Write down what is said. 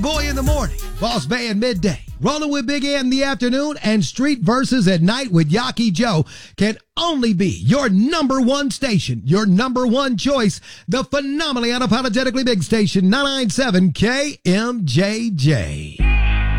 Big Boy in the morning, Boss Bay in midday, Rolling with Big A in the afternoon, and Street Versus at night with Yaki Joe can only be your number one station, your number one choice, the phenomenally unapologetically big station, 997 KMJJ.